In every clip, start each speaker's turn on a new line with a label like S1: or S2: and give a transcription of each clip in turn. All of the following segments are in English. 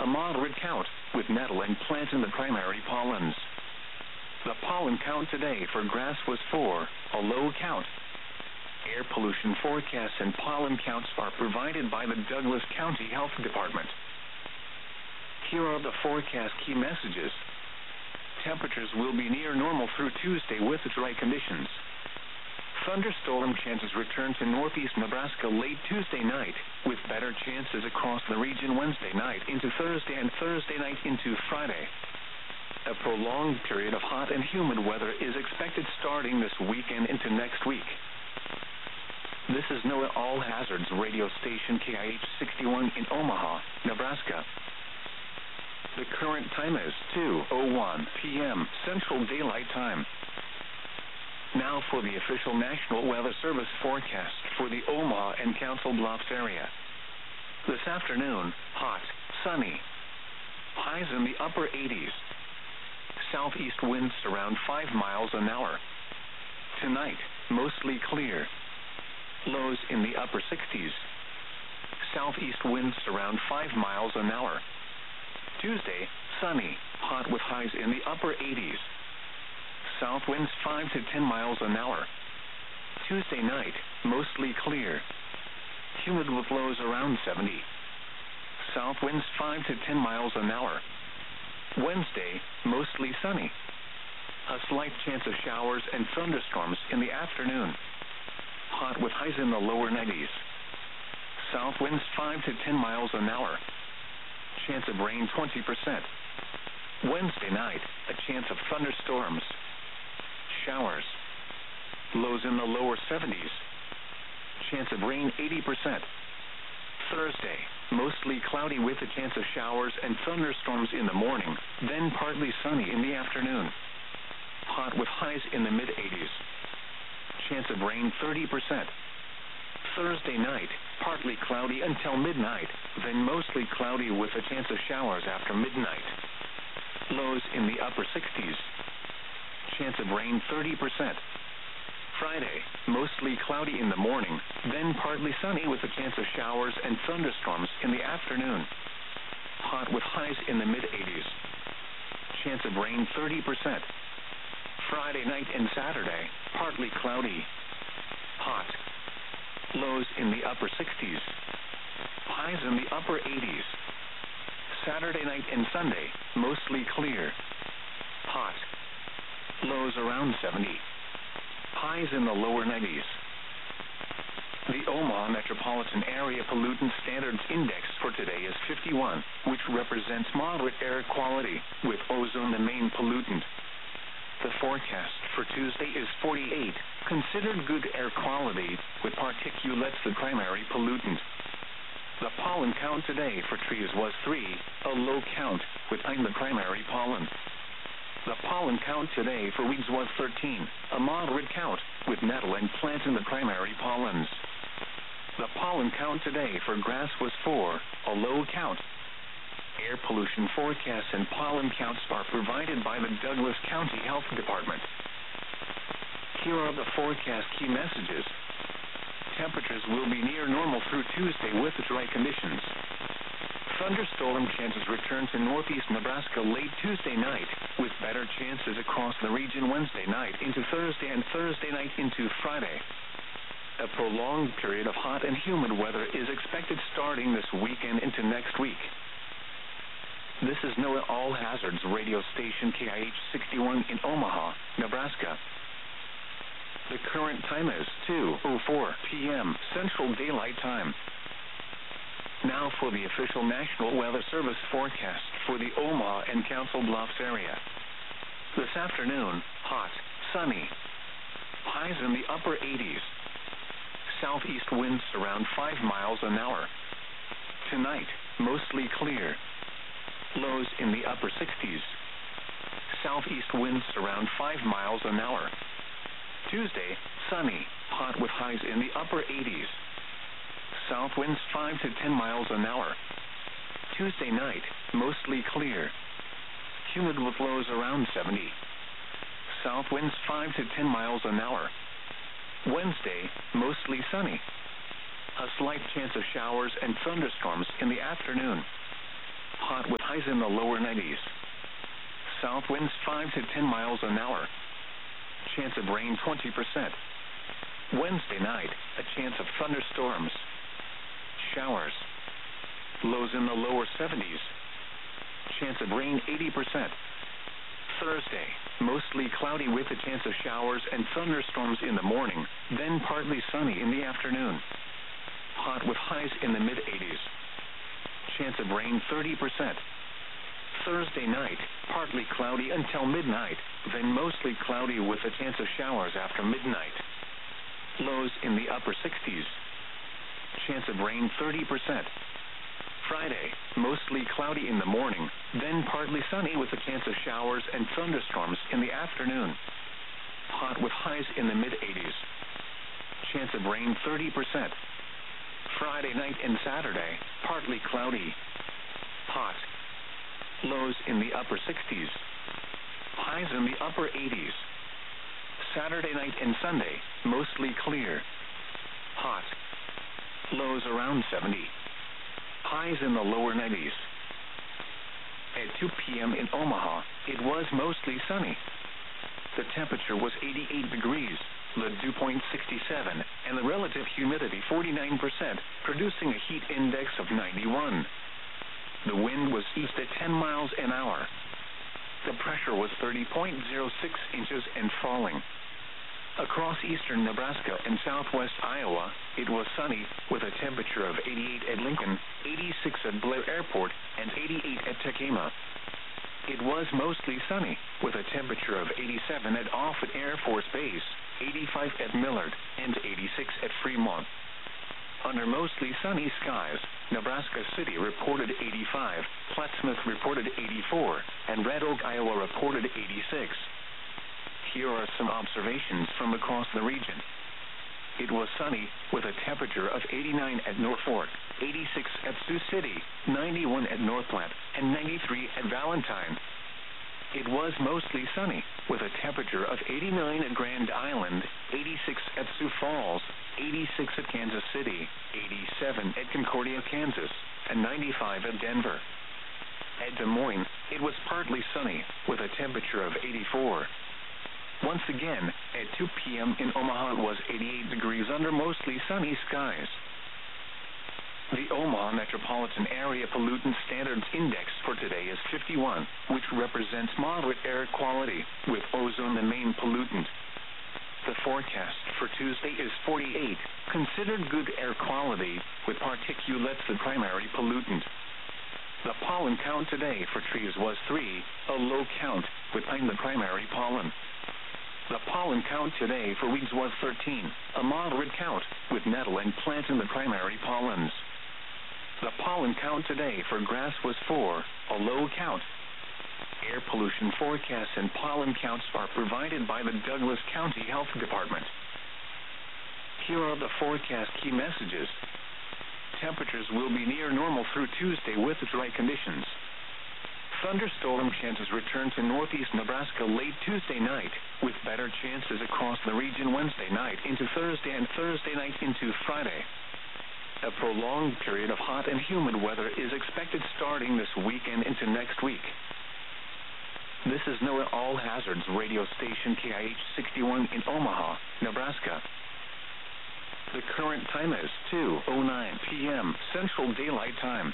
S1: moderate count, with nettle and plant in the primary pollens. The pollen count today for grass was 4, a low count. Air pollution forecasts and pollen counts are provided by the Douglas County Health Department. Here are the forecast key messages. Temperatures will be near normal through Tuesday with dry conditions. Thunderstorm chances return to northeast Nebraska late Tuesday night, with better chances across the region Wednesday night into Thursday and Thursday night into Friday. A prolonged period of hot and humid weather is expected starting this weekend into next week. This is NOAA All Hazards radio station KIH 61 in Omaha, Nebraska. The current time is 2:01 p.m. Central Daylight Time. Now for the official National Weather Service forecast for the Omaha and Council Bluffs area. This afternoon, hot, sunny. Highs in the upper 80s. Southeast winds around 5 miles an hour. Tonight, mostly clear. Lows in the upper 60s. Southeast winds around 5 miles an hour. Tuesday, sunny, hot with highs in the upper 80s. South winds 5 to 10 miles an hour. Tuesday night, mostly clear. Humid with lows around 70. South winds 5 to 10 miles an hour. Wednesday, mostly sunny. A slight chance of showers and thunderstorms in the afternoon. Hot with highs in the lower 90s. South winds 5 to 10 miles an hour. Chance of rain 20%. Wednesday night, a chance of thunderstorms. Showers. Lows in the lower 70s. Chance of rain 80%. Thursday, mostly cloudy with a chance of showers and thunderstorms in the morning, then partly sunny in the afternoon. Hot with highs in the mid-80s. Chance of rain 30%. Thursday night, partly cloudy until midnight, then mostly cloudy with a chance of showers after midnight. Lows in the upper 60s. Chance of rain 30%. Friday, mostly cloudy in the morning, then partly sunny with a chance of showers and thunderstorms in the afternoon. Hot with highs in the mid-80s. Chance of rain 30%. Friday night and Saturday, partly cloudy. Hot. Lows in the upper 60s. Highs in the upper 80s. Saturday night and Sunday, mostly clear. Hot. Lows around 70. Highs in the lower 90s. The Omaha Metropolitan Area Pollutant Standards Index for today is 51, which represents moderate air quality, with ozone the main pollutant. The forecast for Tuesday is 48, considered good air quality, with particulates the primary pollutant. The pollen count today for trees was 3, a low count, with pine the primary pollen. The pollen count today for weeds was 13, a moderate count, with nettle and plant in the primary pollens. The pollen count today for grass was 4, a low count. Air pollution forecasts and pollen counts are provided by the Douglas County Health Department. Here are the forecast key messages. Temperatures will be near normal through Tuesday with dry conditions. Thunderstorm chances return to northeast Nebraska late Tuesday night, with better chances across the region Wednesday night into Thursday and Thursday night into Friday. A prolonged period of hot and humid weather is expected starting this weekend into next week. This is NOAA All Hazards radio station KIH 61 in Omaha, Nebraska. The current time is 2:04 p.m. Central Daylight Time. Now for the official National Weather Service forecast for the Omaha and Council Bluffs area. This afternoon, hot, sunny. Highs in the upper 80s. Southeast winds around 5 miles an hour. Tonight, mostly clear. Lows in the upper 60s. Southeast winds around 5 miles an hour. Tuesday, sunny, hot with highs in the upper 80s. South winds 5 to 10 miles an hour. Tuesday night, mostly clear. Humid with lows around 70. South winds 5 to 10 miles an hour. Wednesday, mostly sunny. A slight chance of showers and thunderstorms in the afternoon. Hot with highs in the lower 90s. South winds 5 to 10 miles an hour. Chance of rain 20%. Wednesday night, a chance of thunderstorms. Showers. Lows in the lower 70s. Chance of rain 80%. Thursday, mostly cloudy with a chance of showers and thunderstorms in the morning, then partly sunny in the afternoon. Hot with highs in the mid-80s. Chance of rain 30%. Thursday night, partly cloudy until midnight, then mostly cloudy with a chance of showers after midnight. Lows in the upper 60s. Chance of rain 30%. Friday, mostly cloudy in the morning, then partly sunny with a chance of showers and thunderstorms in the afternoon. Hot with highs in the mid-80s. Chance of rain 30%. Friday night and Saturday, partly cloudy. Hot. Lows in the upper 60s. Highs in the upper 80s. Saturday night and Sunday, mostly clear. Hot. Lows around 70. Highs in the lower 90s. At 2 p.m. in Omaha, it was mostly sunny. The temperature was 88 degrees, the dew point 67, and the relative humidity 49%, producing a heat index of 91. The wind was east at 10 miles an hour. The pressure was 30.06 inches and falling. Across eastern Nebraska and southwest Iowa, it was sunny with a temperature of 88 at Lincoln, 86 at Blair Airport, and 88 at Tacoma. It was mostly sunny with a temperature of 87 at Offutt Air Force Base, 85 at Millard, and 86 at Fremont. Under mostly sunny skies, Nebraska City reported 85, Plattsmouth reported 84, and Red Oak, Iowa reported 86. Here are some observations from across the region. It was sunny with a temperature of 89 at Norfolk, 86 at Sioux City, 91 at North Platte, and 93 at Valentine. It was mostly sunny with a temperature of 89 at Grand Island, 86 at Sioux Falls, 86 at Kansas City, 87 at Concordia, Kansas, and 95 at Denver. At Des Moines, it was partly sunny with a temperature of 84. Once again, at 2 p.m. in Omaha, it was 88 degrees under mostly sunny skies. The Omaha Metropolitan Area Pollutant Standards Index for today is 51, which represents moderate air quality, with ozone the main pollutant. The forecast for Tuesday is 48, considered good air quality, with particulates the primary pollutant. The pollen count today for trees was 3, a low count, with pine the primary pollen. The pollen count today for weeds was 13, a moderate count, with nettle and plantain the primary pollens. The pollen count today for grass was 4, a low count. Air pollution forecasts and pollen counts are provided by the Douglas County Health Department. Here are the forecast key messages. Temperatures will be near normal through Tuesday with dry conditions. Thunderstorm chances return to northeast Nebraska late Tuesday night, with better chances across the region Wednesday night into Thursday and Thursday night into Friday. A prolonged period of hot and humid weather is expected starting this weekend into next week. This is NOAA All Hazards radio station KIH 61 in Omaha, Nebraska. The current time is 2:09 p.m. Central Daylight Time.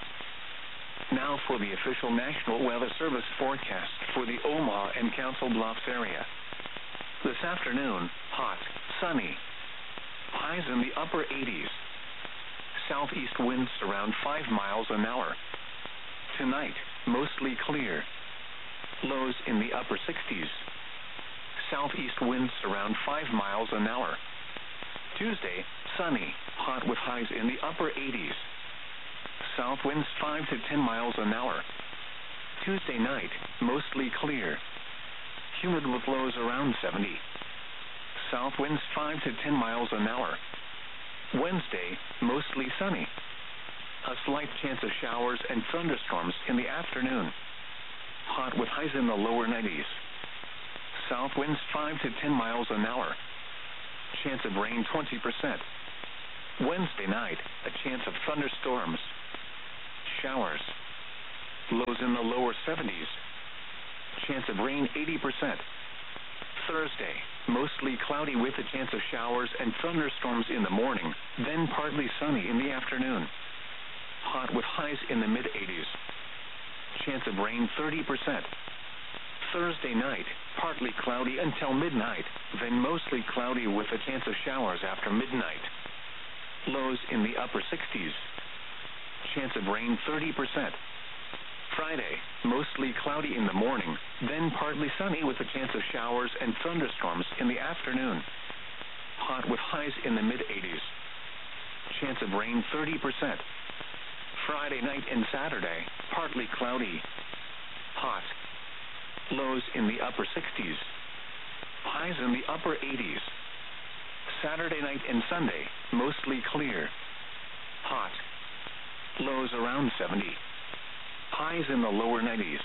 S1: Now for the official National Weather Service forecast for the Omaha and Council Bluffs area. This afternoon, hot, sunny. Highs in the upper 80s. Southeast winds around 5 miles an hour. Tonight, mostly clear. Lows in the upper 60s. Southeast winds around 5 miles an hour. Tuesday, sunny, hot with highs in the upper 80s. South winds 5 to 10 miles an hour. Tuesday night, mostly clear. Humid with lows around 70. South winds 5 to 10 miles an hour. Wednesday, mostly sunny. A slight chance of showers and thunderstorms in the afternoon. Hot with highs in the lower 90s. South winds 5 to 10 miles an hour. Chance of rain 20%. Wednesday night, a chance of thunderstorms. Showers. lows in the lower 70s. Chance of rain 80%. Thursday, mostly cloudy with a chance of showers and thunderstorms in the morning, then partly sunny in the afternoon. Hot with highs in the mid-80s. Chance of rain 30%. Thursday night, partly cloudy until midnight, then mostly cloudy with a chance of showers after midnight. Lows in the upper 60s. Chance of rain 30%. Friday, mostly cloudy in the morning, then partly sunny with a chance of showers and thunderstorms in the afternoon. Hot with highs in the mid-80s. Chance of rain 30%. Friday night and Saturday, partly cloudy. Hot. Lows in the upper 60s. Highs in the upper 80s. Saturday night and Sunday, mostly clear. Hot. Lows around 70. Highs in the lower 90s.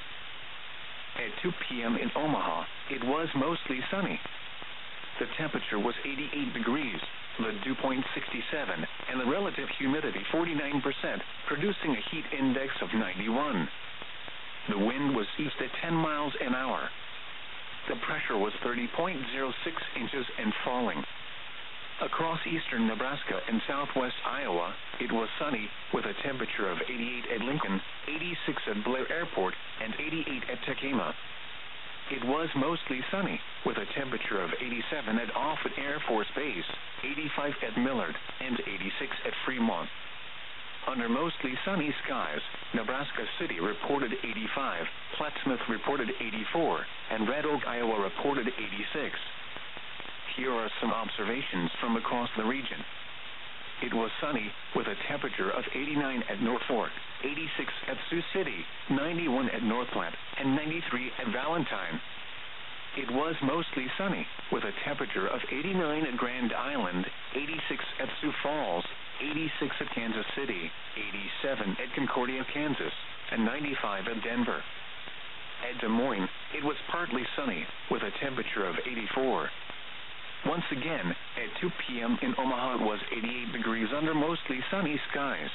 S1: At 2 p.m. in Omaha, it was mostly sunny. The temperature was 88 degrees, the dew point 67, and the relative humidity 49%, producing a heat index of 91. The wind was east at 10 miles an hour. The pressure was 30.06 inches and falling. Across eastern Nebraska and southwest Iowa, it was sunny, with a temperature of 88 at Lincoln, 86 at Blair Airport, and 88 at Tekema. It was mostly sunny, with a temperature of 87 at Offutt Air Force Base, 85 at Millard, and 86 at Fremont. Under mostly sunny skies, Nebraska City reported 85, Plattsmouth reported 84, and Red Oak, Iowa reported 86. Here are some observations from across the region. It was sunny, with a temperature of 89 at Norfolk, 86 at Sioux City, 91 at North Platte, and 93 at Valentine. It was mostly sunny, with a temperature of 89 at Grand Island, 86 at Sioux Falls, 86 at Kansas City, 87 at Concordia, Kansas, and 95 at Denver. At Des Moines, it was partly sunny, with a temperature of 84. Once again, at 2 p.m. in Omaha, it was 88 degrees under mostly sunny skies.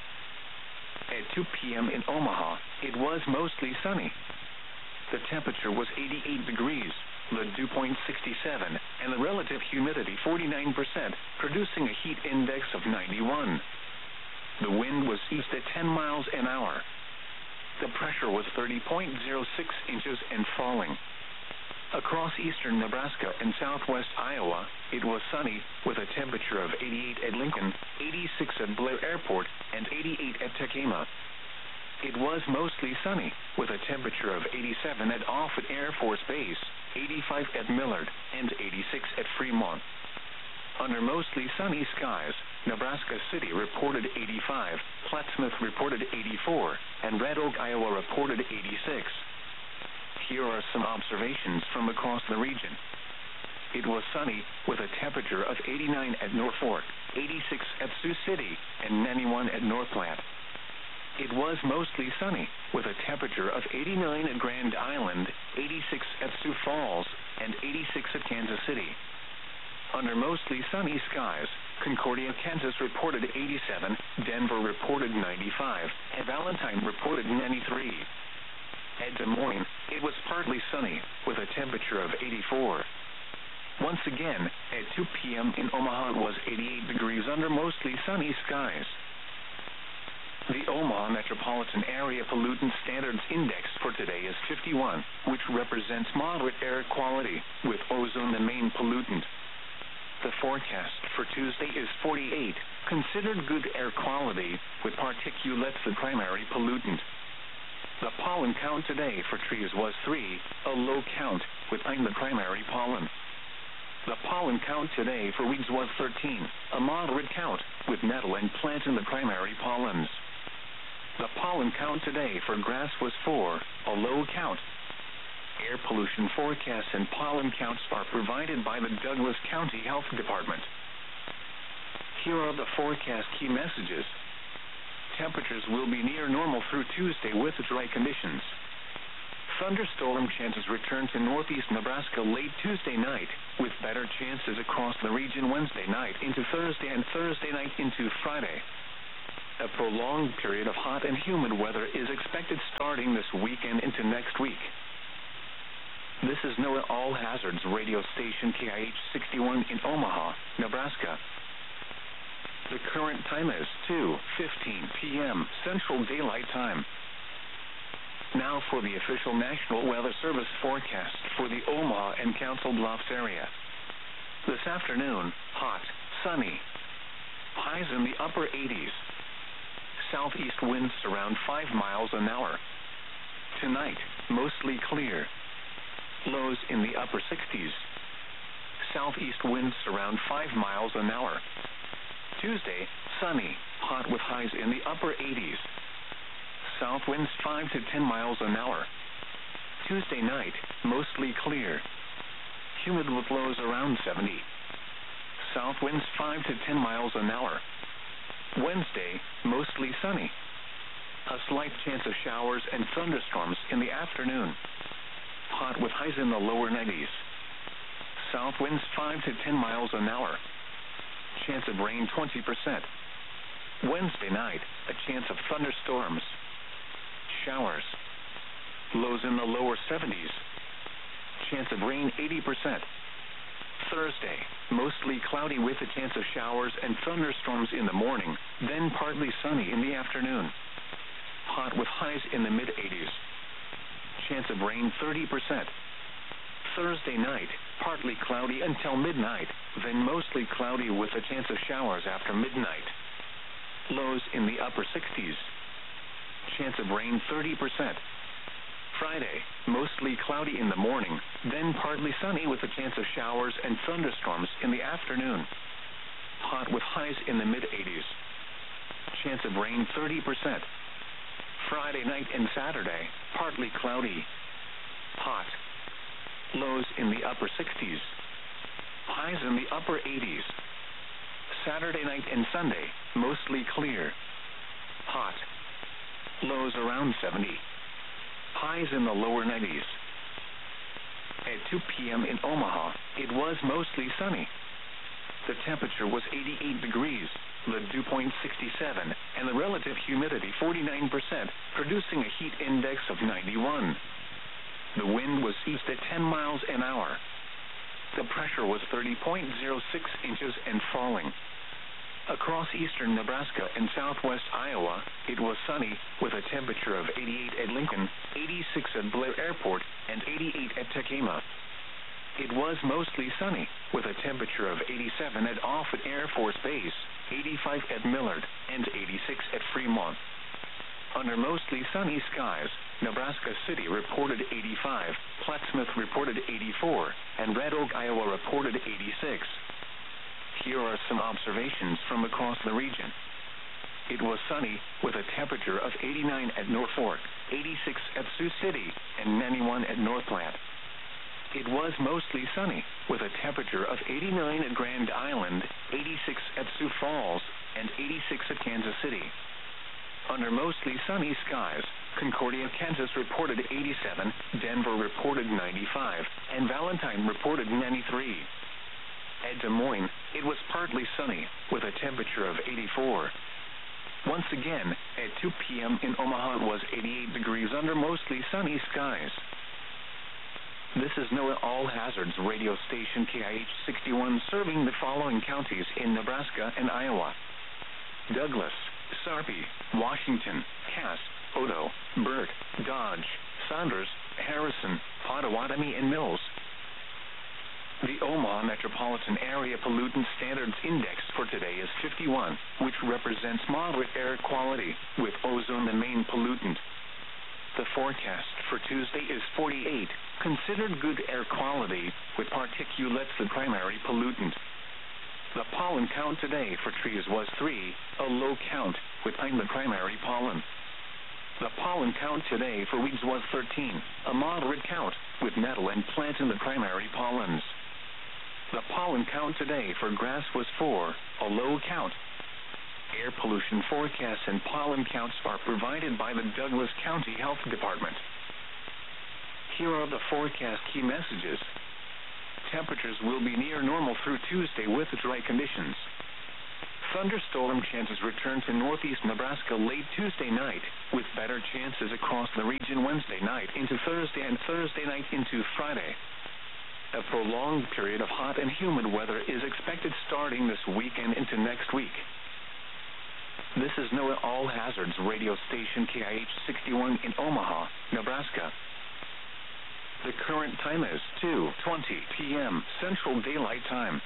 S1: At 2 p.m. in Omaha, it was mostly sunny. The temperature was 88 degrees, the dew point 67, and the relative humidity 49%, producing a heat index of 91. The wind was east at 10 miles an hour. The pressure was 30.06 inches and falling. Across eastern Nebraska and southwest Iowa, it was sunny, with a temperature of 88 at Lincoln, 86 at Blair Airport, and 88 at Tekema. It was mostly sunny, with a temperature of 87 at Offutt Air Force Base, 85 at Millard, and 86 at Fremont. Under mostly sunny skies, Nebraska City reported 85, Plattsmouth reported 84, and Red Oak, Iowa reported 86. Here are some observations from across the region. It was sunny, with a temperature of 89 at Norfolk, 86 at Sioux City, and 91 at North Platte. It was mostly sunny, with a temperature of 89 at Grand Island, 86 at Sioux Falls, and 86 at Kansas City. Under mostly sunny skies, Concordia, Kansas reported 87, Denver reported 95, and Valentine reported 93. At Des Moines, it was partly sunny, with a temperature of 84. Once again, at 2 p.m. in Omaha, it was 88 degrees under mostly sunny skies. The Omaha Metropolitan Area Pollutant Standards Index for today is 51, which represents moderate air quality, with ozone the main pollutant. The forecast for Tuesday is 48, considered good air quality, with particulates the primary pollutant. The pollen count today for trees was 3, a low count, with pine the primary pollen. The pollen count today for weeds was 13, a moderate count, with nettle and plantain the primary pollens. The pollen count today for grass was 4, a low count. Air pollution forecasts and pollen counts are provided by the Douglas County Health Department. Here are the forecast key messages. Temperatures will be near normal through Tuesday with dry conditions. Thunderstorm chances return to northeast Nebraska late Tuesday night, with better chances across the region Wednesday night into Thursday and Thursday night into Friday. A prolonged period of hot and humid weather is expected starting this weekend into next week. This is NOAA All Hazards radio station KIH 61 in Omaha, Nebraska. The current time is 2:15 p.m. Central Daylight Time. Now for the official National Weather Service forecast for the Omaha and Council Bluffs area. This afternoon, hot, sunny. Highs in the upper 80s. Southeast winds around 5 miles an hour. Tonight, mostly clear. Lows in the upper 60s. Southeast winds around 5 miles an hour. Tuesday, sunny, hot with highs in the upper 80s. South winds 5 to 10 miles an hour. Tuesday night, mostly clear. Humid with lows around 70. South winds 5 to 10 miles an hour. Wednesday, mostly sunny. A slight chance of showers and thunderstorms in the afternoon. Hot with highs in the lower 90s. South winds 5 to 10 miles an hour. Chance of rain 20%. Wednesday night, a chance of thunderstorms. Showers. Lows in the lower 70s. Chance of rain 80%. Thursday, mostly cloudy with a chance of showers and thunderstorms in the morning, then partly sunny in the afternoon. Hot with highs in the mid-80s. Chance of rain 30%. Thursday night, partly cloudy until midnight, then mostly cloudy with a chance of showers after midnight. Lows in the upper 60s. Chance of rain 30%. Friday, mostly cloudy in the morning, then partly sunny with a chance of showers and thunderstorms in the afternoon. Hot with highs in the mid-80s. Chance of rain 30%. Friday night and Saturday, partly cloudy. Hot. Lows in the upper 60s. Highs in the upper 80s. Saturday night and Sunday, mostly clear. Hot. Lows around 70. Highs in the lower 90s. At 2 p.m. in Omaha, it was mostly sunny. The temperature was 88 degrees, the dew point 67, and the relative humidity 49%, producing a heat index of 91. The wind was east at 10 miles an hour. The pressure was 30.06 inches and falling. Across eastern Nebraska and southwest Iowa, it was sunny, with a temperature of 88 at Lincoln, 86 at Blair Airport, and 88 at Tekema. It was mostly sunny, with a temperature of 87 at Offutt Air Force Base, 85 at Millard, and 86 at Fremont. Under mostly sunny skies, Nebraska City reported 85, Plattsmouth reported 84, and Red Oak, Iowa reported 86. Here are some observations from across the region. It was sunny, with a temperature of 89 at Norfolk, 86 at Sioux City, and 91 at North Platte. It was mostly sunny, with a temperature of 89 at Grand Island, 86 at Sioux Falls, and 86 at Kansas City. Under mostly sunny skies, Concordia, Kansas reported 87, Denver reported 95, and Valentine reported 93. At Des Moines, it was partly sunny, with a temperature of 84. Once again, at 2 p.m. in Omaha it was 88 degrees under mostly sunny skies. This is NOAA All Hazards radio station KIH 61 serving the following counties in Nebraska and Iowa: Douglas, Sarpy, Washington, Cass, Odo, Burt, Dodge, Saunders, Harrison, Pottawatomie, and Mills. The Omaha Metropolitan Area Pollutant Standards Index for today is 51, which represents moderate air quality, with ozone the main pollutant. The forecast for Tuesday is 48, considered good air quality, with particulates the primary pollutant. The pollen count today for trees was 3, a low count, with pine the primary pollen. The pollen count today for weeds was 13, a moderate count, with nettle and plantain the primary pollens. The pollen count today for grass was 4, a low count. Air pollution forecasts and pollen counts are provided by the Douglas County Health Department. Here are the forecast key messages. Temperatures will be near normal through Tuesday with dry conditions. Thunderstorm chances return to northeast Nebraska late Tuesday night, with better chances across the region Wednesday night into Thursday and Thursday night into Friday. A prolonged period of hot and humid weather is expected starting this weekend into next week. This is NOAA All Hazards radio station KIH 61 in Omaha, Nebraska. The current time is 2:20 p.m. Central Daylight Time.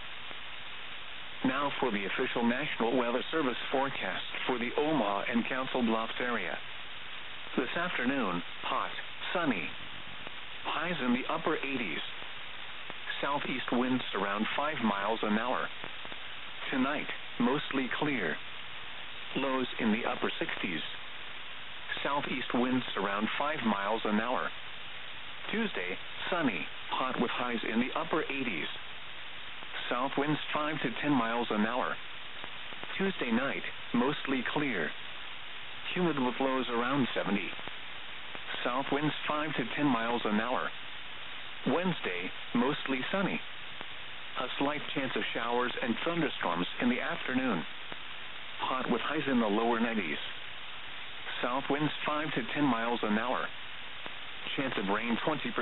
S1: Now for the official National Weather Service forecast for the Omaha and Council Bluffs area. This afternoon, hot, sunny. Highs in the upper 80s. Southeast winds around 5 miles an hour. Tonight, mostly clear. Lows in the upper 60s. Southeast winds around 5 miles an hour. Tuesday, sunny, hot with highs in the upper 80s. South winds 5 to 10 miles an hour. Tuesday night, mostly clear. Humid with lows around 70. South winds 5 to 10 miles an hour. Wednesday, mostly sunny. A slight chance of showers and thunderstorms in the afternoon. Hot with highs in the lower 90s. South winds 5 to 10 miles an hour. Chance of rain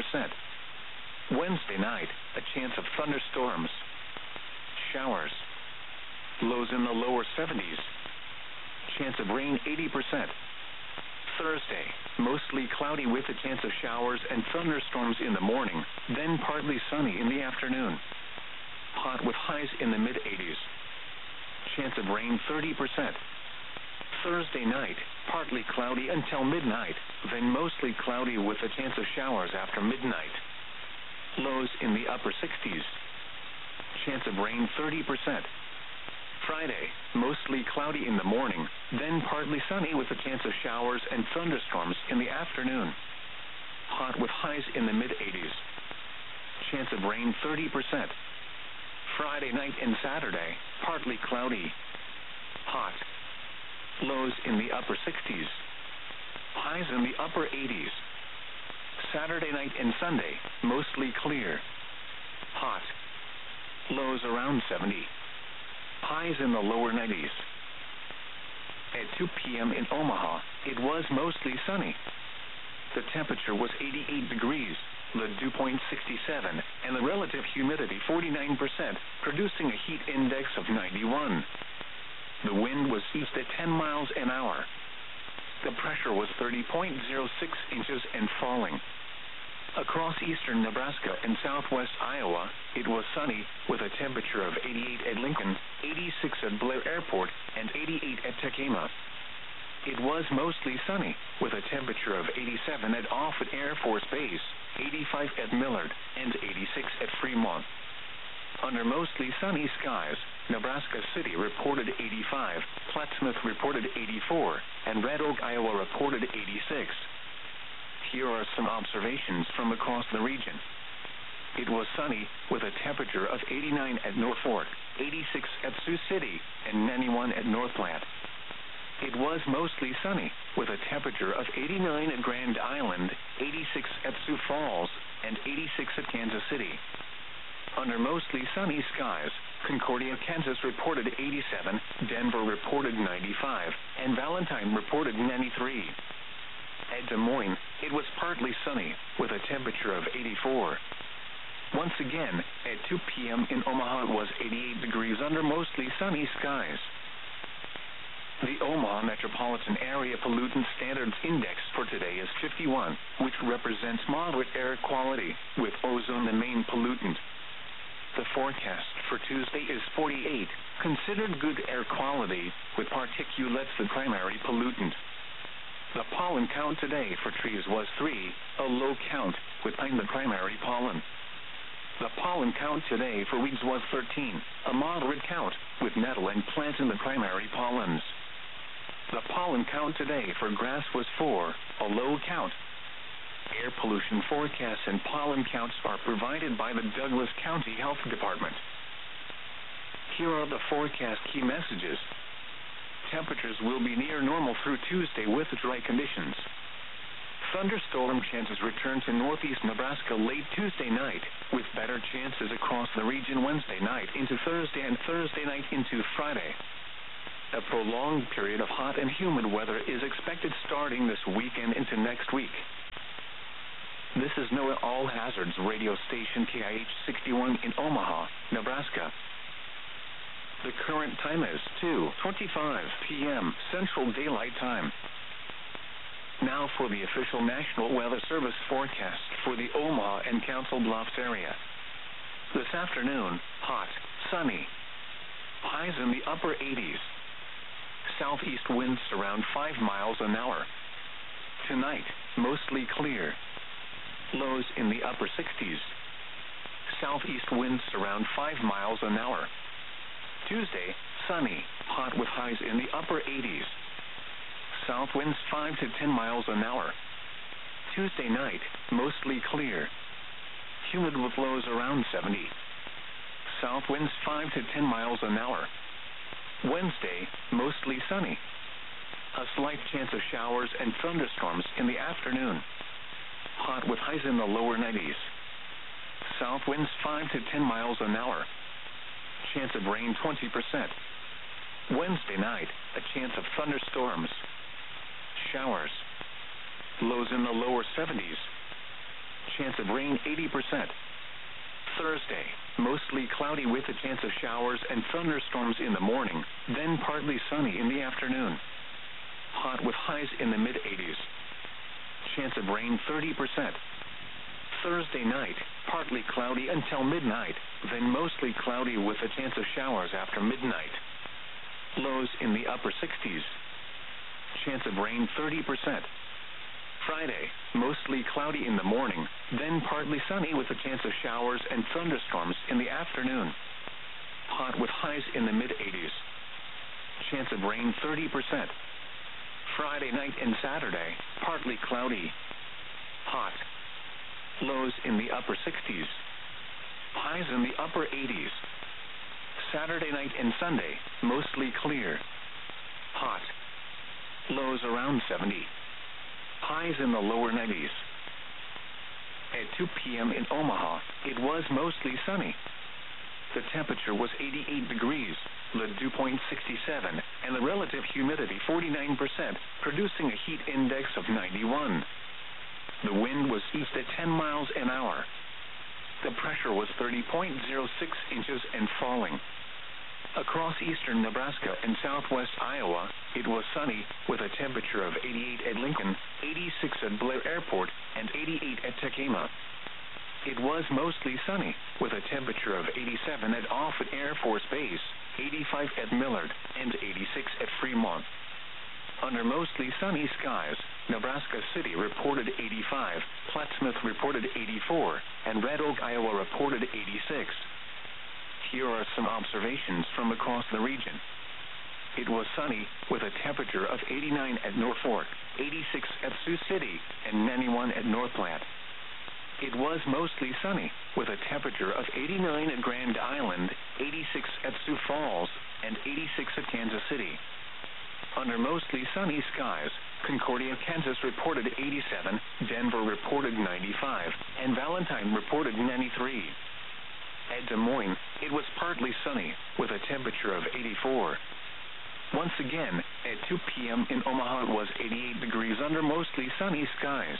S1: 20%. Wednesday night, a chance of thunderstorms. Showers. Lows in the lower 70s. Chance of rain 80%. Thursday, mostly cloudy with a chance of showers and thunderstorms in the morning, then partly sunny in the afternoon. Hot with highs in the mid-80s. Chance of rain 30%. Thursday night, partly cloudy until midnight, then mostly cloudy with a chance of showers after midnight. Lows in the upper 60s. Chance of rain 30%. Friday, mostly cloudy in the morning, then partly sunny with a chance of showers and thunderstorms in the afternoon. Hot with highs in the mid-80s. Chance of rain 30%. Friday night and Saturday, partly cloudy. Hot. Lows in the upper 60s. Highs in the upper 80s. Saturday night and Sunday, mostly clear. Hot. Lows around 70. Highs in the lower 90s. At 2 p.m. in Omaha, it was mostly sunny. The temperature was 88 degrees, the dew point 67, and the relative humidity 49%, producing a heat index of 91. The wind was east at 10 miles an hour. The pressure was 30.06 inches and falling. Across eastern Nebraska and southwest Iowa, it was sunny with a temperature of 88 at Lincoln, 86 at Blair Airport, and 88 at Tekema. It was mostly sunny with a temperature of 87 at Offutt Air Force Base, 85 at Millard, and 86 at Fremont. Under mostly sunny skies, Nebraska City reported 85, Plattsmouth reported 84, and Red Oak, Iowa reported 86. Here are some observations from across the region. It was sunny with a temperature of 89 at Norfolk, 86 at Sioux City, and 91 at North Platte. It was mostly sunny with a temperature of 89 at Grand Island, 86 at Sioux Falls, and 86 at Kansas City. Under mostly sunny skies, Concordia, Kansas reported 87, Denver reported 95, and Valentine reported 93. At Des Moines, it was partly sunny with a temperature of 84. Once again, at 2 p.m. in Omaha, it was 88 degrees under mostly sunny skies. The Omaha Metropolitan Area Pollutant Standards Index for today is 51, which represents moderate air quality, with ozone the main pollutant. The forecast for Tuesday is 48, considered good air quality, with particulates the primary pollutant. The pollen count today for trees was 3, a low count, with pine the primary pollen. The pollen count today for weeds was 13, a moderate count, with nettle and plantain the primary pollens. The pollen count today for grass was 4, a low count. Air pollution forecasts and pollen counts are provided by the Douglas County Health Department. Here are the forecast key messages. Temperatures will be near normal through Tuesday with dry conditions. Thunderstorm chances return to northeast Nebraska late Tuesday night, with better chances across the region Wednesday night into Thursday and Thursday night into Friday. A prolonged period of hot and humid weather is expected starting this weekend into next week. This is NOAA All Hazards radio station KIH 61 in Omaha, Nebraska. The current time is 2:25 p.m. Central Daylight Time. Now for the official National Weather Service forecast for the Omaha and Council Bluffs area. This afternoon, hot, sunny. Highs in the upper 80s. Southeast winds around 5 miles an hour. Tonight, mostly clear. Lows in the upper 60s. Southeast winds around 5 miles an hour. Tuesday, sunny, hot with highs in the upper 80s. South winds 5 to 10 miles an hour. Tuesday night, mostly clear. Humid with lows around 70. South winds 5 to 10 miles an hour. Wednesday, mostly sunny. A slight chance of showers and thunderstorms in the afternoon. Hot with highs in the lower 90s. South winds 5 to 10 miles an hour. Chance of rain 20%. Wednesday night, a chance of thunderstorms. Showers. Lows in the lower 70s. Chance of rain 80%. Thursday, mostly cloudy with a chance of showers and thunderstorms in the morning, then partly sunny in the afternoon. Hot with highs in the mid-80s. Chance of rain 30%. Thursday night, partly cloudy until midnight, then mostly cloudy with a chance of showers after midnight. Lows in the upper 60s. Chance of rain 30%. Friday, mostly cloudy in the morning, then partly sunny with a chance of showers and thunderstorms in the afternoon. Hot with highs in the mid-80s. Chance of rain 30%. Friday night and Saturday, partly cloudy. Hot. Lows in the upper 60s. Highs in the upper 80s. Saturday night and Sunday, mostly clear. Hot. Lows around 70. Highs in the lower 90s. At 2 p.m. in Omaha, it was mostly sunny. The temperature was 88 degrees, the dew point 67, and the relative humidity 49%, producing a heat index of 91. The wind was east at 10 miles an hour. The pressure was 30.06 inches and falling. Across eastern Nebraska and southwest Iowa, it was sunny with a temperature of 88 at Lincoln, 86 at Blair Airport, and 88 at Tekema. It was mostly sunny with a temperature of 87 at Offutt Air Force Base, 85 at Millard, and 86 at Fremont. Under mostly sunny skies, Nebraska City reported 85, Plattsmouth reported 84, and Red Oak, Iowa reported 86. Here are some observations from across the region. It was sunny with a temperature of 89 at Norfolk, 86 at Sioux City, and 91 at North Platte. It was mostly sunny with a temperature of 89 at Grand Island, 86 at Sioux Falls, and 86 at Kansas City. Under mostly sunny skies, Concordia, Kansas reported 87, Denver reported 95, and Valentine reported 93. At Des Moines, it was partly sunny with a temperature of 84. Once again, at 2 p.m. in Omaha, it was 88 degrees under mostly sunny skies.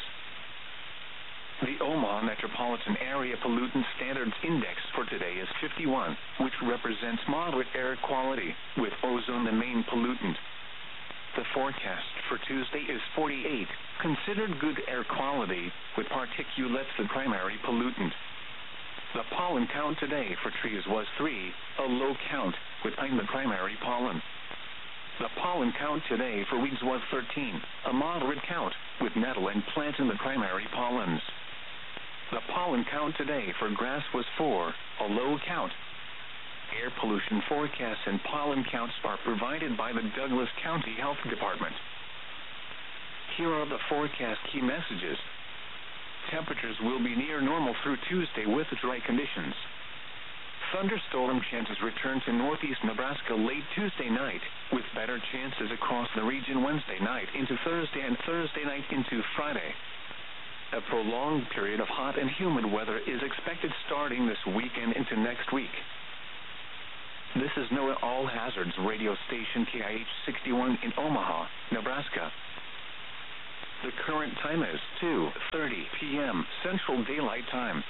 S1: The Omaha Metropolitan Area Pollutant Standards Index for today is 51, which represents moderate air quality, with ozone the main pollutant. The forecast for Tuesday is 48, considered good air quality, with particulates the primary pollutant. The pollen count today for trees was 3, a low count, with pine the primary pollen. The pollen count today for weeds was 13, a moderate count, with nettle and plantain the primary pollens. The pollen count today for grass was 4, a low count. Air pollution forecasts and pollen counts are provided by the Douglas County Health Department. Here are the forecast key messages. Temperatures will be near normal through Tuesday with dry conditions. Thunderstorm chances return to northeast Nebraska late Tuesday night, with better chances across the region Wednesday night into Thursday and Thursday night into Friday. A prolonged period of hot and humid weather is expected starting this weekend into next week. This is NOAA All Hazards radio station KIH 61 in Omaha, Nebraska. The current time is 2:30 p.m. Central Daylight Time.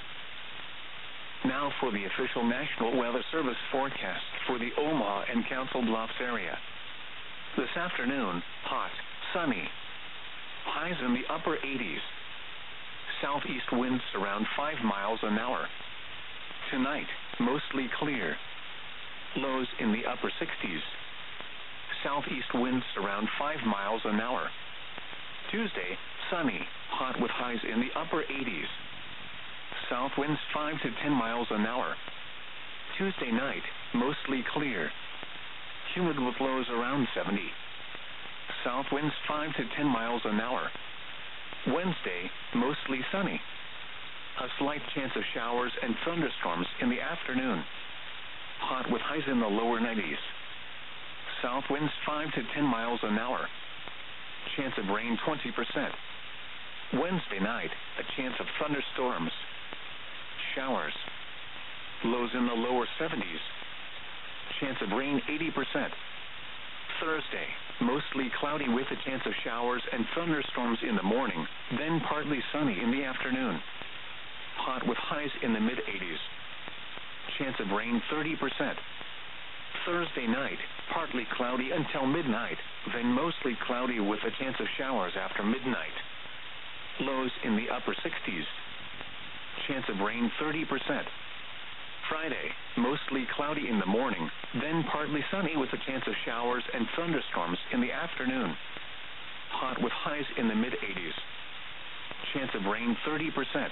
S1: Now for the official National Weather Service forecast for the Omaha and Council Bluffs area. This afternoon, hot, sunny. Highs in the upper 80s. Southeast winds around 5 miles an hour. Tonight, mostly clear. Lows in the upper 60s. Southeast winds around 5 miles an hour. Tuesday, sunny, hot with highs in the upper 80s. South winds 5 to 10 miles an hour. Tuesday night, mostly clear. Humid with lows around 70. South winds 5 to 10 miles an hour. Wednesday, mostly sunny. A slight chance of showers and thunderstorms in the afternoon. Hot with highs in the lower 90s. South winds 5 to 10 miles an hour. Chance of rain 20%. Wednesday night, a chance of thunderstorms. Showers. Lows in the lower 70s. Chance of rain 80%. Thursday, mostly cloudy with a chance of showers and thunderstorms in the morning, then partly sunny in the afternoon. Hot with highs in the mid-80s. Chance of rain 30%. Thursday night, partly cloudy until midnight, then mostly cloudy with a chance of showers after midnight. Lows in the upper 60s. Chance of rain 30%. Friday, mostly cloudy in the morning, then partly sunny with a chance of showers and thunderstorms in the afternoon. Hot with highs in the mid-80s. Chance of rain 30%.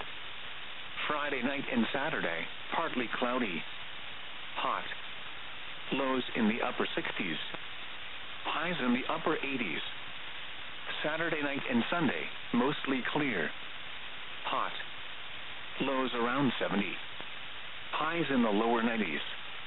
S1: Friday night and Saturday, partly cloudy. Hot. Lows in the upper 60s. Highs in the upper 80s. Saturday night and Sunday, mostly clear. Hot. Lows around 70. Highs in the lower 90s.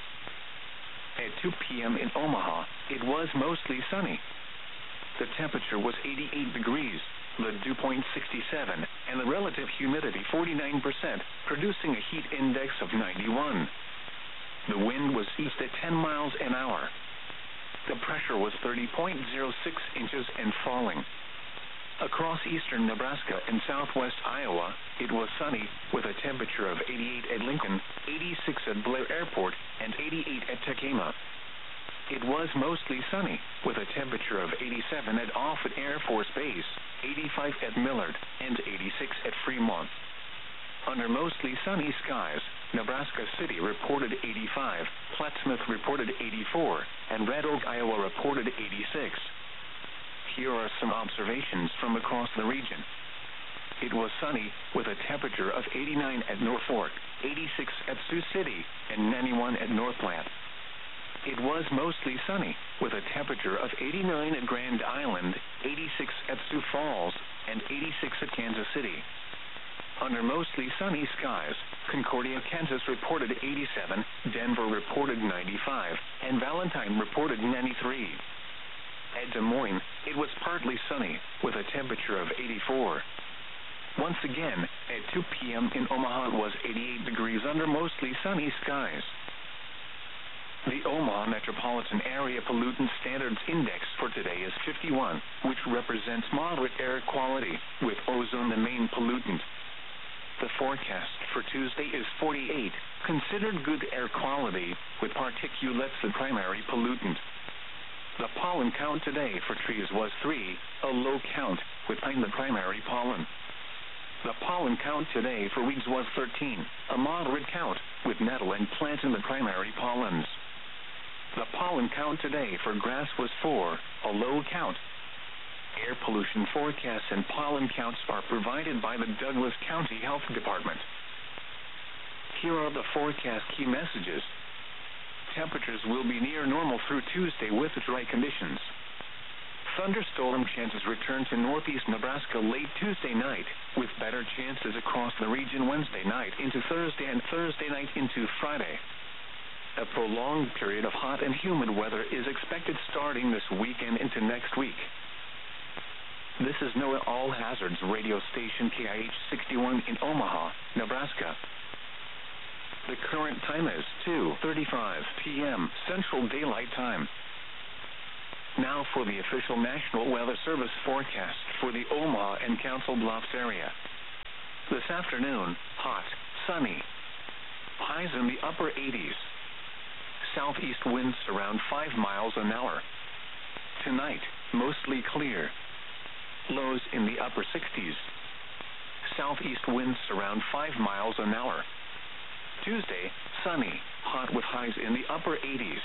S1: At 2 p.m. in Omaha, it was mostly sunny. The temperature was 88 degrees, the dew point 67, and the relative humidity 49%, producing a heat index of 91. The wind was east at 10 miles an hour. The pressure was 30.06 inches and falling. Across eastern Nebraska and southwest Iowa, it was sunny, with a temperature of 88 at Lincoln, 86 at Blair Airport, and 88 at Tekema. It was mostly sunny, with a temperature of 87 at Offutt Air Force Base, 85 at Millard, and 86 at Fremont. Under mostly sunny skies, Nebraska City reported 85, Plattsmouth reported 84, and Red Oak, Iowa reported 86. Here are some observations from across the region. It was sunny, with a temperature of 89 at North Fork, 86 at Sioux City, and 91 at North Platte. It was mostly sunny, with a temperature of 89 at Grand Island, 86 at Sioux Falls, and 86 at Kansas City. Under mostly sunny skies, Concordia, Kansas reported 87, Denver reported 95, and Valentine reported 93. At Des Moines, it was partly sunny, with a temperature of 84. Once again, at 2 p.m. in Omaha, it was 88 degrees under mostly sunny skies. The Omaha Metropolitan Area Pollutant Standards Index for today is 51, which represents moderate air quality, with ozone the main pollutant. The forecast for Tuesday is 48, considered good air quality, with particulates the primary pollutant. The pollen count today for trees was 3, a low count, with pine the primary pollen. The pollen count today for weeds was 13, a moderate count, with nettle and plantain the primary pollens. The pollen count today for grass was 4, a low count. Air pollution forecasts and pollen counts are provided by the Douglas County Health Department. Here are the forecast key messages. Temperatures will be near normal through Tuesday with dry conditions. Thunderstorm chances return to northeast Nebraska late Tuesday night, with better chances across the region Wednesday night into Thursday and Thursday night into Friday. A prolonged period of hot and humid weather is expected starting this weekend into next week. This is NOAA All Hazards radio station KIH 61 in Omaha, Nebraska. The current time is 2:35 p.m. Central Daylight Time. Now for the official National Weather Service forecast for the Omaha and Council Bluffs area. This afternoon, hot, sunny. Highs in the upper 80s. Southeast winds around 5 miles an hour. Tonight, mostly clear. Lows in the upper 60s. Southeast winds around 5 miles an hour. Tuesday, sunny, hot with highs in the upper 80s.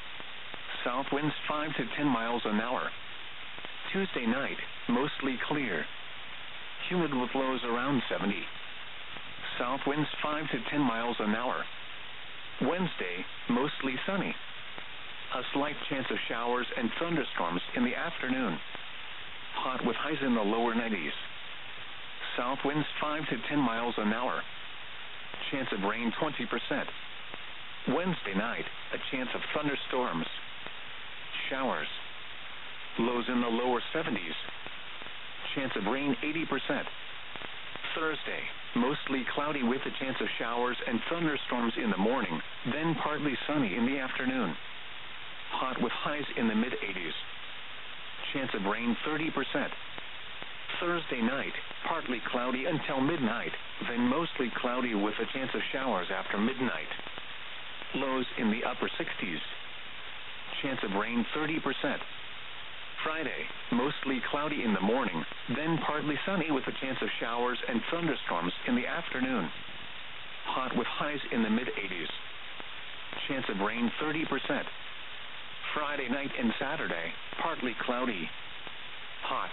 S1: South winds 5 to 10 miles an hour. Tuesday night, mostly clear. Humid with lows around 70. South winds 5 to 10 miles an hour. Wednesday, mostly sunny. A slight chance of showers and thunderstorms in the afternoon. Hot with highs in the lower 90s. South winds 5 to 10 miles an hour. Chance of rain 20%. Wednesday night, a chance of thunderstorms. Showers. Lows in the lower 70s. Chance of rain 80%. Thursday, mostly cloudy with a chance of showers and thunderstorms in the morning, then partly sunny in the afternoon. Hot with highs in the mid-80s. Chance of rain 30%. Thursday night, partly cloudy until midnight, then mostly cloudy with a chance of showers after midnight. Lows in the upper 60s. Chance of rain 30%. Friday, mostly cloudy in the morning, then partly sunny with a chance of showers and thunderstorms in the afternoon. Hot with highs in the mid-80s. Chance of rain 30%. Friday night and Saturday, partly cloudy. Hot.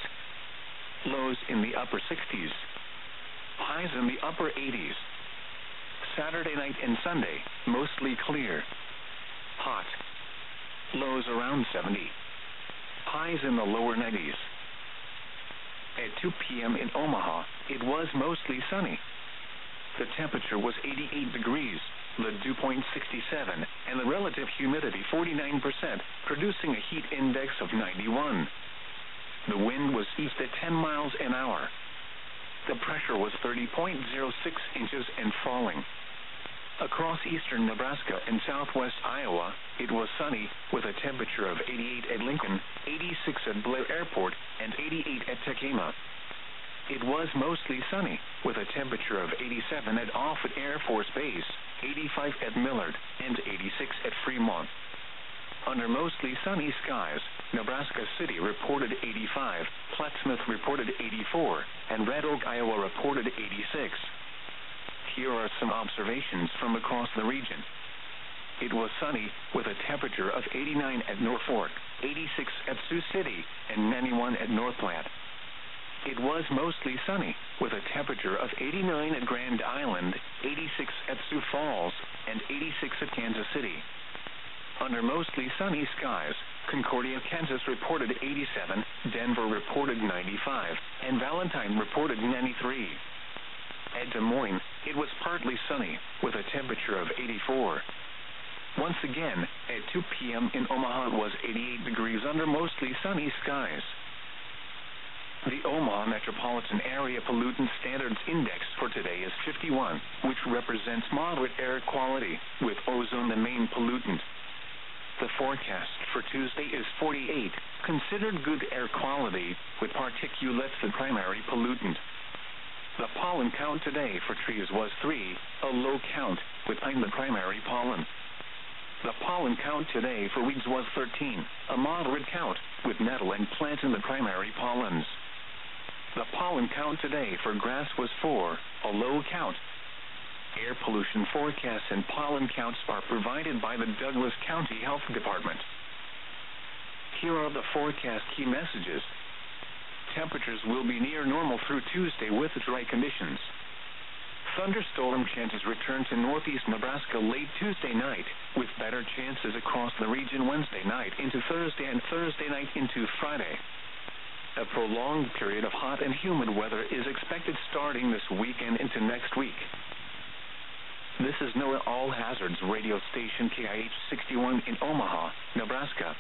S1: Lows in the upper 60s. Highs in the upper 80s. Saturday night and Sunday, mostly clear. Hot. Lows around 70. Highs in the lower 90s. At 2 p.m. in Omaha, it was mostly sunny. The temperature was 88 degrees, the dew point 67, and the relative humidity 49%, producing a heat index of 91. The wind was east at 10 miles an hour. The pressure was 30.06 inches and falling. Across eastern Nebraska and southwest Iowa, it was sunny, with a temperature of 88 at Lincoln, 86 at Blair Airport, and 88 at Tekema. It was mostly sunny, with a temperature of 87 at Offutt Air Force Base, 85 at Millard, and 86 at Fremont. Under mostly sunny skies, Nebraska City reported 85, Plattsmouth reported 84, and Red Oak, Iowa reported 86. Here are some observations from across the region. It was sunny, with a temperature of 89 at Norfolk, 86 at Sioux City, and 91 at North Platte. It was mostly sunny, with a temperature of 89 at Grand Island, 86 at Sioux Falls, and 86 at Kansas City. Under mostly sunny skies, Concordia, Kansas reported 87, Denver reported 95, and Valentine reported 93. At Des Moines, it was partly sunny, with a temperature of 84. Once again, at 2 p.m. in Omaha, it was 88 degrees under mostly sunny skies. The Omaha Metropolitan Area Pollutant Standards Index for today is 51, which represents moderate air quality, with ozone the main pollutant. The forecast for Tuesday is 48, considered good air quality, with particulates the primary pollutant. The pollen count today for trees was 3, a low count, with pine the primary pollen. The pollen count today for weeds was 13, a moderate count, with nettle and plantain the primary pollens. The pollen count today for grass was 4, a low count. Air pollution forecasts and pollen counts are provided by the Douglas County Health Department. Here are the forecast key messages. Temperatures will be near normal through Tuesday with dry conditions. Thunderstorm chances return to northeast Nebraska late Tuesday night, with better chances across the region Wednesday night into Thursday and Thursday night into Friday. A prolonged period of hot and humid weather is expected starting this weekend into next week. This is NOAA All Hazards radio station KIH 61 in Omaha, Nebraska.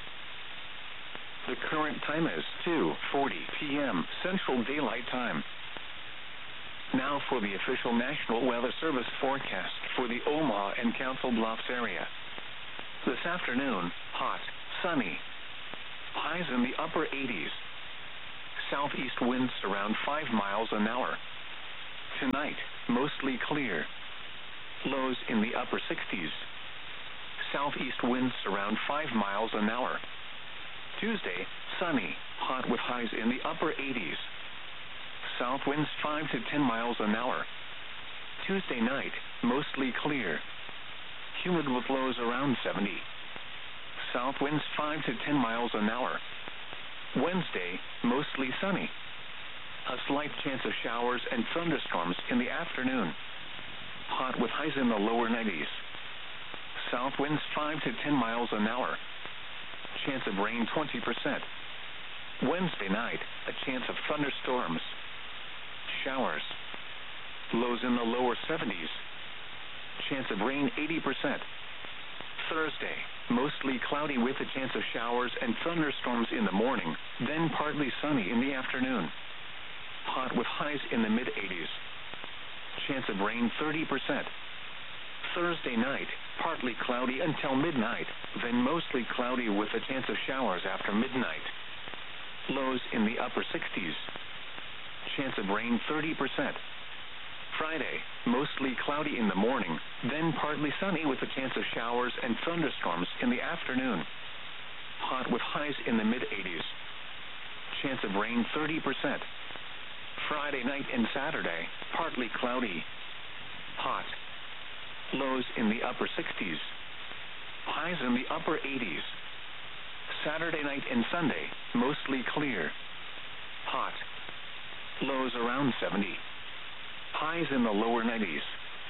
S1: The current time is 2:40 p.m. Central Daylight Time. Now for the official National Weather Service forecast for the Omaha and Council Bluffs area. This afternoon, hot, sunny. Highs in the upper 80s. Southeast winds around 5 miles an hour. Tonight, mostly clear. Lows in the upper 60s. Southeast winds around 5 miles an hour. Tuesday, sunny, hot with highs in the upper 80s. South winds 5 to 10 miles an hour. Tuesday night, mostly clear. Humid with lows around 70. South winds 5 to 10 miles an hour. Wednesday, mostly sunny. A slight chance of showers and thunderstorms in the afternoon. Hot with highs in the lower 90s. South winds 5 to 10 miles an hour. Chance of rain 20%. Wednesday night, a chance of thunderstorms. Showers. Lows in the lower 70s. Chance of rain 80%. Thursday, mostly cloudy with a chance of showers and thunderstorms in the morning, then partly sunny in the afternoon. Hot with highs in the mid-80s. Chance of rain 30%. Thursday night, partly cloudy until midnight, then mostly cloudy with a chance of showers after midnight. Lows in the upper 60s. Chance of rain 30%. Friday, mostly cloudy in the morning, then partly sunny with a chance of showers and thunderstorms in the afternoon. Hot with highs in the mid-80s. Chance of rain 30%. Friday night and Saturday, partly cloudy. Hot. Lows in the upper 60s. Highs in the upper 80s. Saturday night and Sunday, mostly clear. Hot. Lows around 70. Highs in the lower 90s.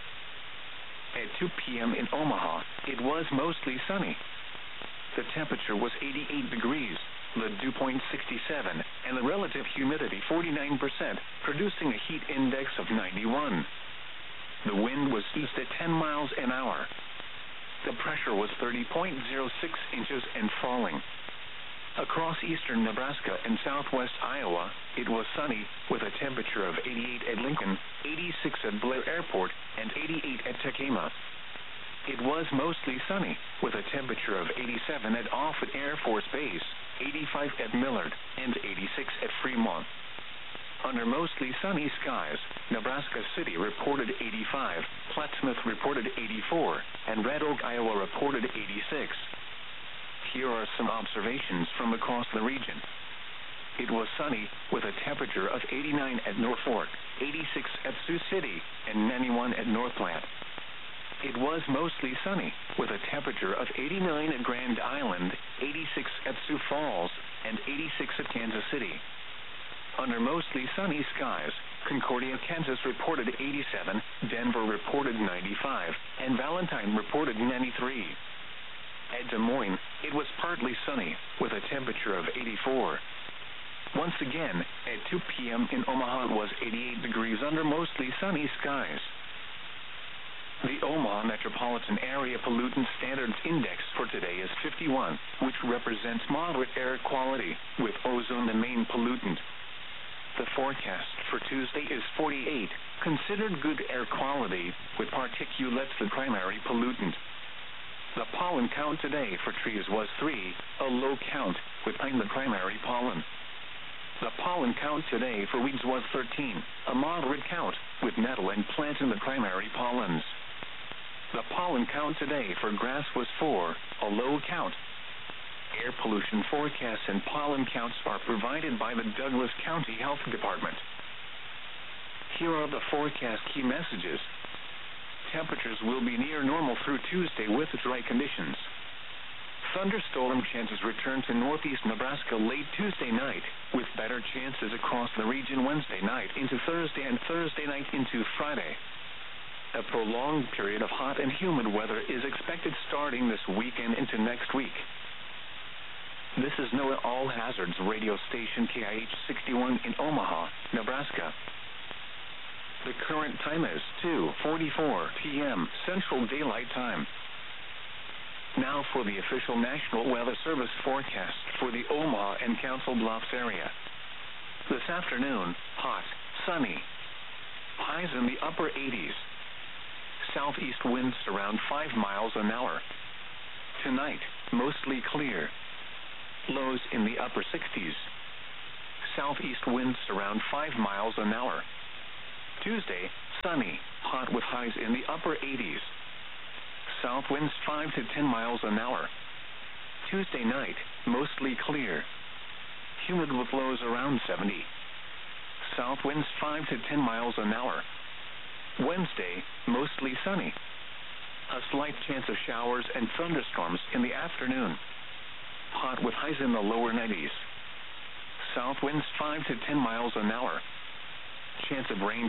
S1: At 2 p.m. in Omaha, it was mostly sunny. The temperature was 88 degrees, the dew point 67, and the relative humidity 49%, producing a heat index of 91. The wind was east at 10 miles an hour. The pressure was 30.06 inches and falling. Across eastern Nebraska and southwest Iowa, it was sunny, with a temperature of 88 at Lincoln, 86 at Blair Airport, and 88 at Tekema. It was mostly sunny, with a temperature of 87 at Offutt Air Force Base, 85 at Millard, and 86 at Fremont. Under mostly sunny skies, Nebraska City reported 85, Plattsmouth reported 84, and Red Oak, Iowa reported 86. Here are some observations from across the region. It was sunny, with a temperature of 89 at Norfolk, 86 at Sioux City, and 91 at North Platte. It was mostly sunny, with a temperature of 89 at Grand Island, 86 at Sioux Falls, and 86 at Kansas City. Under mostly sunny skies, Concordia, Kansas reported 87, Denver reported 95, and Valentine reported 93. At Des Moines, it was partly sunny, with a temperature of 84. Once again, at 2 p.m. in Omaha, it was 88 degrees under mostly sunny skies. The Omaha Metropolitan Area Pollutant Standards Index for today is 51, which represents moderate air quality, with ozone the main pollutant. The forecast for Tuesday is 48, considered good air quality, with particulates the primary pollutant. The pollen count today for trees was 3, a low count, with pine the primary pollen. The pollen count today for weeds was 13, a moderate count, with nettle and plantain the primary pollens. The pollen count today for grass was 4, a low count. Air pollution forecasts and pollen counts are provided by the Douglas County Health Department. Here are the forecast key messages. Temperatures will be near normal through Tuesday with dry conditions. Thunderstorm chances return to northeast Nebraska late Tuesday night, with better chances across the region Wednesday night into Thursday and Thursday night into Friday. A prolonged period of hot and humid weather is expected starting this weekend into next week. This is NOAA All Hazards radio station KIH 61 in Omaha, Nebraska. The current time is 2:44 p.m. Central Daylight Time. Now for the official National Weather Service forecast for the Omaha and Council Bluffs area. This afternoon, hot, sunny. Highs in the upper 80s. Southeast winds around 5 miles an hour. Tonight, mostly clear. Lows in the upper 60s. Southeast winds around 5 miles an hour. Tuesday, sunny, hot with highs in the upper 80s. South winds 5 to 10 miles an hour. Tuesday night, mostly clear. Humid with lows around 70. South winds 5 to 10 miles an hour. Wednesday, mostly sunny. A slight chance of showers and thunderstorms in the afternoon. Hot with highs in the lower 90s. South winds 5 to 10 miles an hour. Chance of rain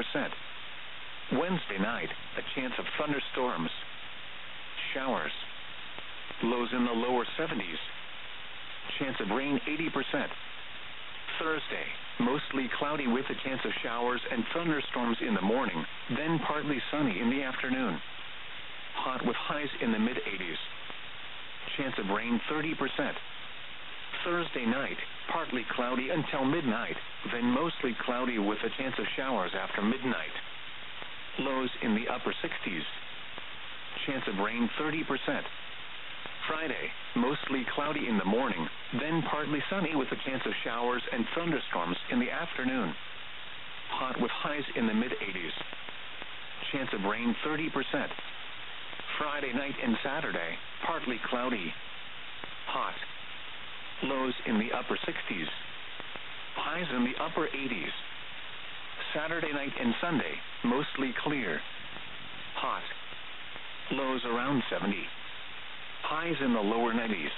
S1: 20%. Wednesday night, a chance of thunderstorms. Showers. Lows in the lower 70s. Chance of rain 80%. Thursday, mostly cloudy with a chance of showers and thunderstorms in the morning, then partly sunny in the afternoon. Hot with highs in the mid-80s. Chance of rain 30%. Thursday night, partly cloudy until midnight, then mostly cloudy with a chance of showers after midnight. Lows in the upper 60s. Chance of rain 30%. Friday, mostly cloudy in the morning, then partly sunny with a chance of showers and thunderstorms in the afternoon. Hot with highs in the mid-80s. Chance of rain 30%. Friday night and Saturday, partly cloudy. Hot. Lows in the upper 60s. Highs in the upper 80s. Saturday night and Sunday, mostly clear. Hot. Lows around 70. Highs in the lower 90s.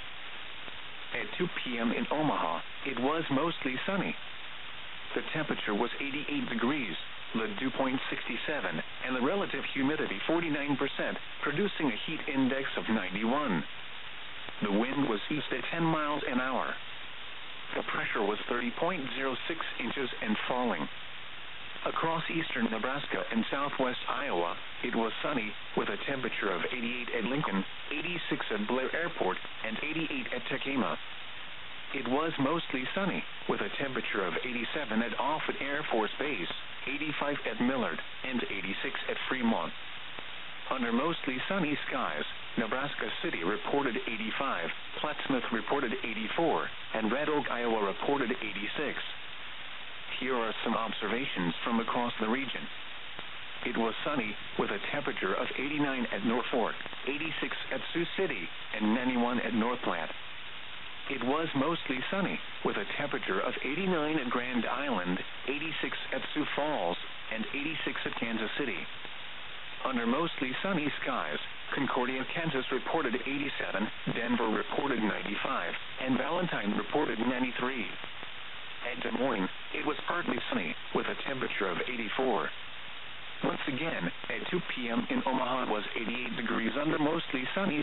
S1: At 2 p.m. in Omaha, it was mostly sunny. The temperature was 88 degrees, the dew point 67, and the relative humidity 49%, producing a heat index of 91. The wind was east at 10 miles an hour. The pressure was 30.06 inches and falling. Across eastern Nebraska and southwest Iowa, it was sunny, with a temperature of 88 at Lincoln, 86 at Blair Airport, and 88 at Tacoma. It was mostly sunny, with a temperature of 87 at Offutt Air Force Base, 85 at Millard, and 86 at Fremont. Under mostly sunny skies, Nebraska City reported 85, Plattsmouth reported 84, and Red Oak, Iowa reported 86. Here are some observations from across the region. It was sunny, with a temperature of 89 at Norfolk, 86 at Sioux City, and 91 at North Platte. It was mostly sunny, with a temperature of 89 at Grand Island, 86 at Sioux Falls, and 86 at Kansas City. Under mostly sunny skies, Concordia, Kansas reported 87, Denver reported 95, and Valentine reported 93. At Des Moines, it was partly sunny, with a temperature of 84. Once again, at 2 p.m. in Omaha it was 88 degrees under mostly sunny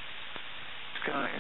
S1: skies.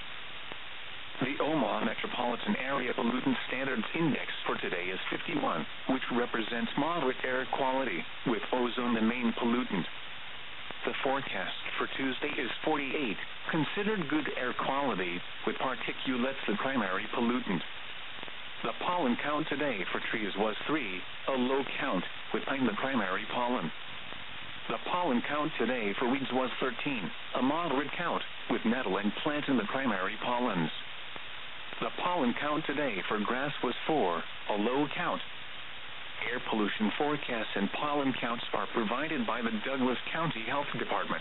S1: The Omaha Metropolitan Area Pollutant Standards Index for today is 51, which represents moderate air quality, with ozone the main pollutant. The forecast for Tuesday is 48, considered good air quality, with particulates the primary pollutant. The pollen count today for trees was 3, a low count, with pine the primary pollen. The pollen count today for weeds was 13, a moderate count, with nettle and plantain the primary pollens. The pollen count today for grass was 4, a low count. Air pollution forecasts and pollen counts are provided by the Douglas County Health Department.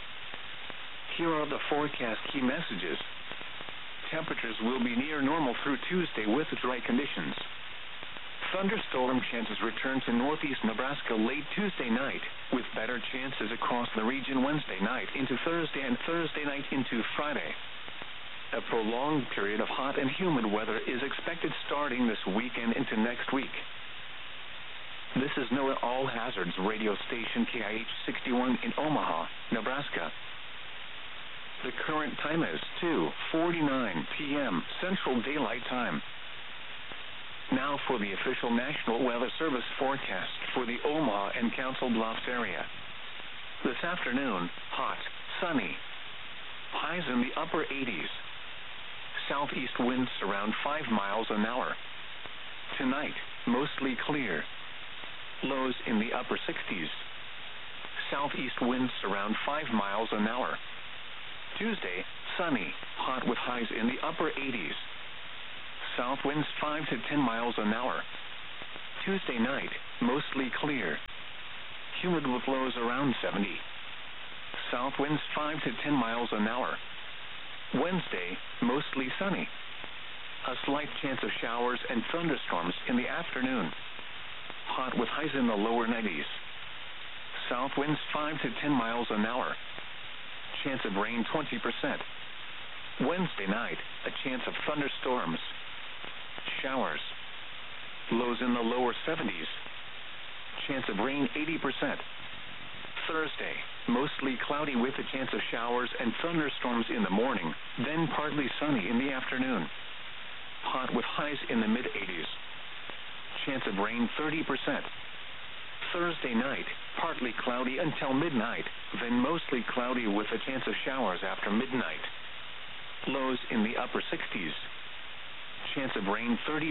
S1: Here are the forecast key messages. Temperatures will be near normal through Tuesday with dry conditions. Thunderstorm chances return to northeast Nebraska late Tuesday night, with better chances across the region Wednesday night into Thursday and Thursday night into Friday. A prolonged period of hot and humid weather is expected starting this weekend into next week. This is NOAA All Hazards radio station KIH 61 in Omaha, Nebraska. The current time is 2:49 p.m. Central Daylight Time. Now for the official National Weather Service forecast for the Omaha and Council Bluffs area. This afternoon, hot, sunny. Highs in the upper 80s. Southeast winds around 5 miles an hour. Tonight, mostly clear. Lows in the upper 60s. Southeast winds around 5 miles an hour. Tuesday, sunny, hot with highs in the upper 80s. South winds 5 to 10 miles an hour. Tuesday night, mostly clear. Humid with lows around 70. South winds 5 to 10 miles an hour. Wednesday, mostly sunny. A slight chance of showers and thunderstorms in the afternoon. Hot with highs in the lower 90s. South winds 5 to 10 miles an hour. Chance of rain 20%. Wednesday night, a chance of thunderstorms. Showers. Lows in the lower 70s. Chance of rain 80%. Thursday, mostly cloudy with a chance of showers and thunderstorms in the morning, then partly sunny in the afternoon. Hot with highs in the mid-80s. Chance of rain 30%. Thursday night, partly cloudy until midnight, then mostly cloudy with a chance of showers after midnight. Lows in the upper 60s. Chance of rain 30%.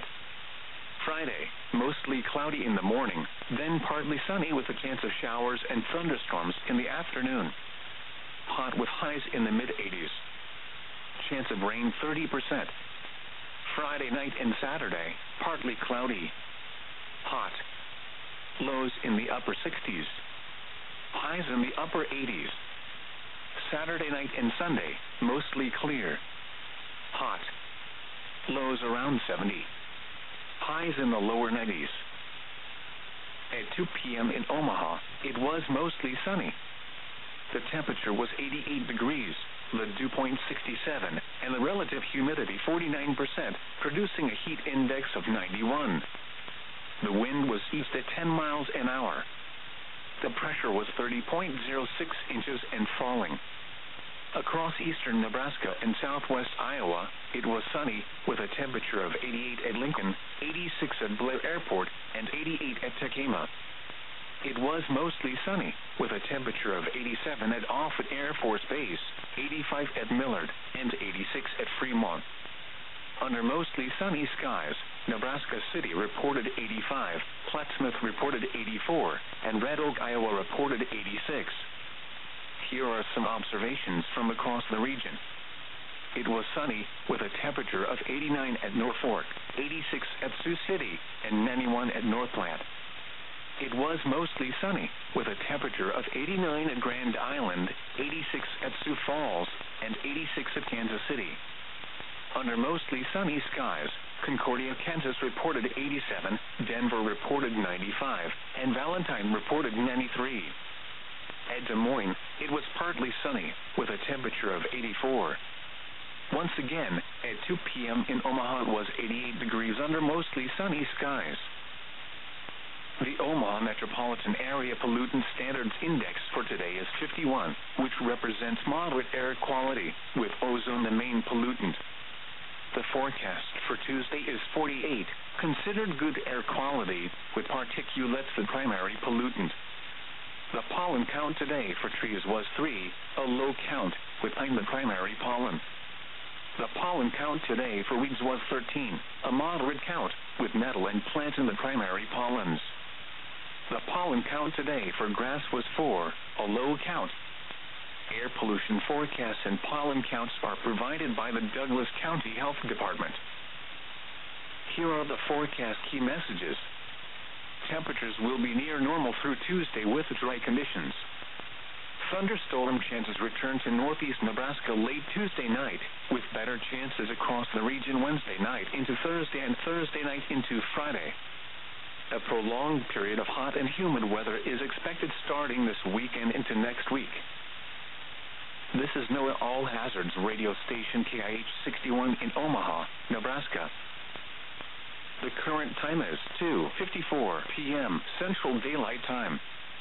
S1: Friday, mostly cloudy in the morning, then partly sunny with a chance of showers and thunderstorms in the afternoon. Hot with highs in the mid-80s. Chance of rain 30%. Friday night and Saturday, partly cloudy. Hot. Lows in the upper 60s. Highs in the upper 80s. Saturday night and Sunday, mostly clear. Hot. Lows around 70. Highs in the lower 90s. At 2 p.m. in Omaha, it was mostly sunny. The temperature was 88 degrees, the dew point 67, and the relative humidity 49%, producing a heat index of 91. The wind was east at 10 miles an hour. The pressure was 30.06 inches and falling. Across eastern Nebraska and southwest Iowa, it was sunny, with a temperature of 88 at Lincoln, 86 at Blair Airport, and 88 at Tekema. It was mostly sunny, with a temperature of 87 at Offutt Air Force Base, 85 at Millard, and 86 at Fremont. Under mostly sunny skies, Nebraska City reported 85, Plattsmouth reported 84, and Red Oak, Iowa reported 86. Here are some observations from across the region. It was sunny, with a temperature of 89 at Norfolk, 86 at Sioux City, and 91 at North Platte. It was mostly sunny, with a temperature of 89 at Grand Island, 86 at Sioux Falls, and 86 at Kansas City. Under mostly sunny skies, Concordia, Kansas reported 87, Denver reported 95, and Valentine reported 93. At Des Moines, it was partly sunny, with a temperature of 84. Once again, at 2 p.m. in Omaha it was 88 degrees under mostly sunny skies. The Omaha Metropolitan Area Pollutant Standards Index for today is 51, which represents moderate air quality, with ozone the main pollutant. The forecast for Tuesday is 48, considered good air quality, with particulates the primary pollutant. The pollen count today for trees was 3, a low count, with pine the primary pollen. The pollen count today for weeds was 13, a moderate count, with nettle and plantain the primary pollens. The pollen count today for grass was 4, a low count. Air pollution forecasts and pollen counts are provided by the Douglas County Health Department. Here are the forecast key messages. Temperatures will be near normal through Tuesday with dry conditions. Thunderstorm chances return to northeast Nebraska late Tuesday night, with better chances across the region Wednesday night into Thursday and Thursday night into Friday. A prolonged period of hot and humid weather is expected starting this weekend into next week. This is NOAA All Hazards radio station KIH 61 in Omaha, Nebraska. The current time is 2:54 p.m. Central Daylight Time.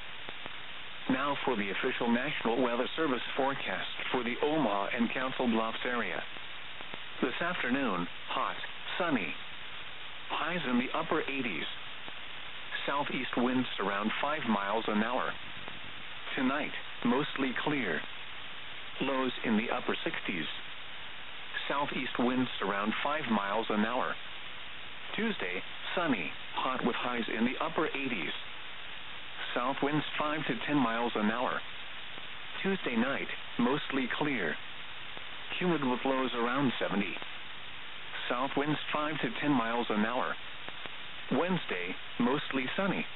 S1: Now for the official National Weather Service forecast for the Omaha and Council Bluffs area. This afternoon, hot, sunny. Highs in the upper 80s. Southeast winds around 5 miles an hour. Tonight, mostly clear. Lows in the upper 60s. Southeast winds around 5 miles an hour. Tuesday, sunny, hot with highs in the upper 80s. South winds 5 to 10 miles an hour. Tuesday night, mostly clear. Humid with lows around 70. South winds 5 to 10 miles an hour. Wednesday, mostly sunny.